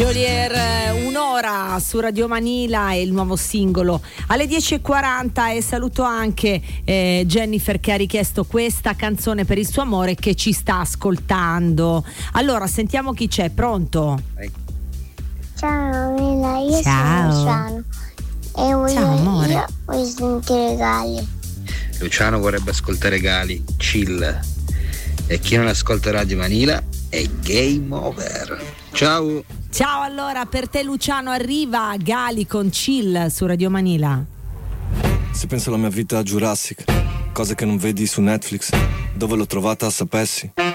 Geolier, un'ora su Radio Manila è il nuovo singolo alle 10:40 e saluto anche Jennifer che ha richiesto questa canzone per il suo amore che ci sta ascoltando. Allora sentiamo chi c'è, pronto? Ciao Manila, io Ciao. sono Luciano e voglio sentire Gali. Luciano vorrebbe ascoltare Gali, Chill, e chi non ascolta Radio Manila è game over. Ciao. Ciao, allora per te Luciano arriva Gali con Chill su Radio Manila. Se penso alla mia vita a Jurassic, cose che non vedi su Netflix, dove l'ho trovata sapessi.